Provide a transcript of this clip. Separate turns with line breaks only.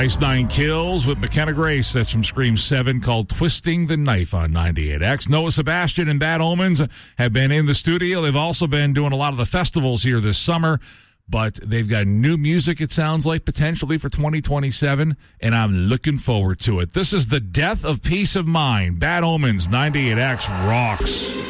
Ice Nine Kills with McKenna Grace. That's from Scream 7, called Twisting the Knife on 98X. Noah Sebastian and Bad Omens have been in the studio. They've also been doing a lot of the festivals here this summer, but they've got new music, it sounds like, potentially for 2027, and I'm looking forward to it. This is The Death of Peace of Mind. Bad Omens, 98X rocks.